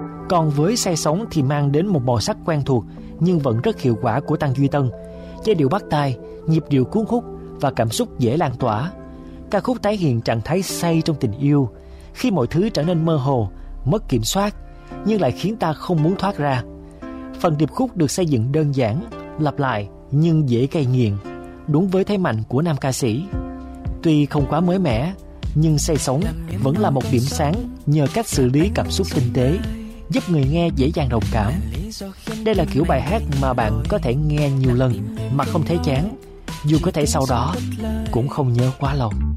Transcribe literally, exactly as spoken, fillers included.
Còn với Say Sóng thì mang đến một màu sắc quen thuộc nhưng vẫn rất hiệu quả của Tăng Duy Tân. Giai điệu bắt tai, nhịp điệu cuốn hút và cảm xúc dễ lan tỏa. Ca khúc tái hiện trạng thái say trong tình yêu, khi mọi thứ trở nên mơ hồ, mất kiểm soát, nhưng lại khiến ta không muốn thoát ra. Phần điệp khúc được xây dựng đơn giản, lặp lại nhưng dễ gây nghiện, đúng với thế mạnh của nam ca sĩ. Tuy không quá mới mẻ, nhưng Say Sóng vẫn là một điểm sáng nhờ cách xử lý cảm xúc tinh tế, giúp người nghe dễ dàng đồng cảm. Đây là kiểu bài hát mà bạn có thể nghe nhiều lần mà không thấy chán, dù có thể sau đó cũng không nhớ quá lâu.